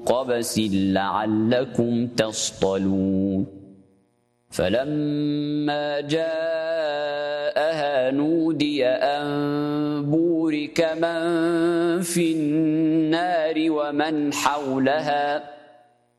قبس لعلكم تصطلون فلما جاءها نودي أن بورك من في النار ومن حولها